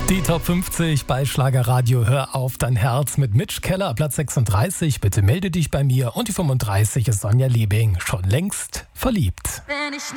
Die Top 50 bei Schlagerradio Hör auf dein Herz mit Mitch Keller, Platz 36, bitte melde dich bei mir. Und die 35 ist Sonja Liebing, schon längst verliebt. Wenn ich